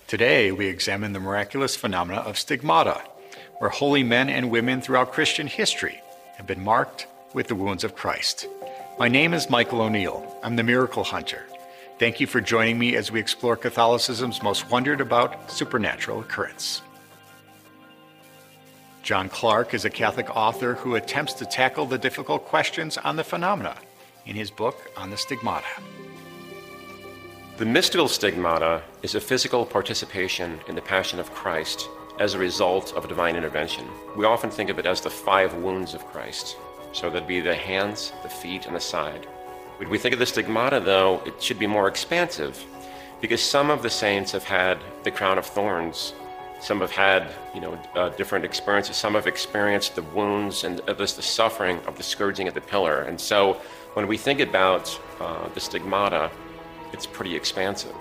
Today, we examine the miraculous phenomena of stigmata, where holy men and women throughout Christian history have been marked with the wounds of Christ. My name is Michael O'Neill. I'm the Miracle Hunter. Thank you for joining me as we explore Catholicism's most wondered about supernatural occurrence. John Clarke is a Catholic author who attempts to tackle the difficult questions on the phenomena in his book on the stigmata. The mystical stigmata is a physical participation in the Passion of Christ as a result of a divine intervention. We often think of it as the 5 wounds of Christ. So that'd be the hands, the feet, and the side. When we think of the stigmata, though, it should be more expansive, because some of the saints have had the crown of thorns. Some have had, different experiences. Some have experienced the wounds and the suffering of the scourging at the pillar. And so when we think about the stigmata, it's pretty expansive.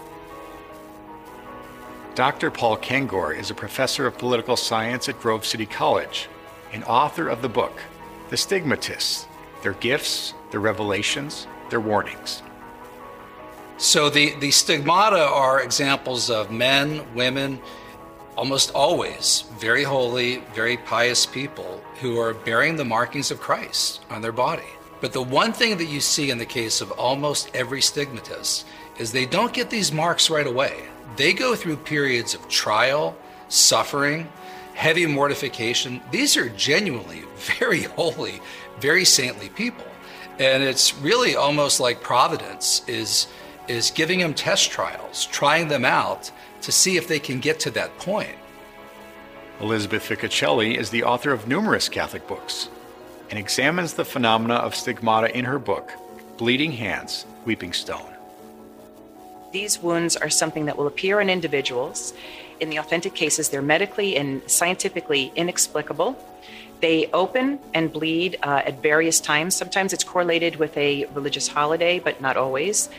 Dr. Paul Kengor is a professor of political science at Grove City College and author of the book, The Stigmatists, Their Gifts, Their Revelations, Their Warnings. So the stigmata are examples of men, women, almost always very holy, very pious people who are bearing the markings of Christ on their body. But the one thing that you see in the case of almost every stigmatist is they don't get these marks right away. They go through periods of trial, suffering, heavy mortification. These are genuinely very holy, very saintly people. And it's really almost like Providence is giving them test trials, trying them out to see if they can get to that point. Elizabeth Ficcicelli is the author of numerous Catholic books and examines the phenomena of stigmata in her book, Bleeding Hands, Weeping Stone. These wounds are something that will appear in individuals. In the authentic cases, they're medically and scientifically inexplicable. They open and bleed at various times. Sometimes it's correlated with a religious holiday, but not always.